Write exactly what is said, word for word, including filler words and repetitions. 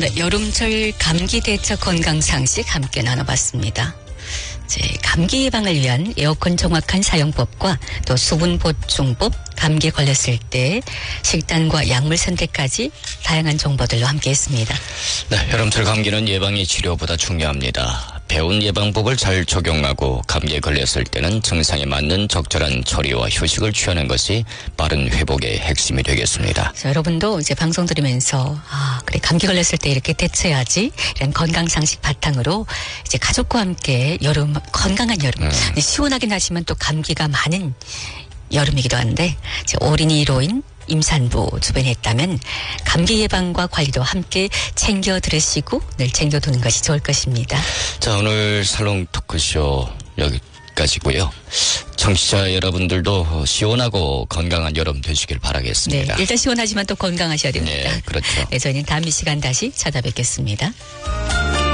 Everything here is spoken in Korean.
네, 여름철 감기 대처 건강 상식 함께 나눠봤습니다. 이제 감기 예방을 위한 에어컨 정확한 사용법과 또 수분 보충법, 감기에 걸렸을 때 식단과 약물 선택까지 다양한 정보들로 함께했습니다. 네, 여름철 감기는 예방이 치료보다 중요합니다. 배운 예방법을 잘 적용하고 감기에 걸렸을 때는 증상에 맞는 적절한 처리와 휴식을 취하는 것이 빠른 회복의 핵심이 되겠습니다. 자, 여러분도 이제 방송 들으면서 아 그래 감기 걸렸을 때 이렇게 대처해야지 이런 건강 상식 바탕으로 이제 가족과 함께 여름 건강한 여름 음. 시원하긴 하지만 또 감기가 많은 여름이기도 한데 이제 어린이로인 임산부 주변에 있다면 감기 예방과 관리도 함께 챙겨 들으시고 늘 챙겨두는 것이 좋을 것입니다. 자, 오늘 살롱 토크쇼 여기까지고요. 청취자 여러분들도 시원하고 건강한 여름 되시길 바라겠습니다. 네, 일단 시원하지만 또 건강하셔야 됩니다. 네, 그렇죠. 네, 저희는 다음 이 시간 다시 찾아뵙겠습니다.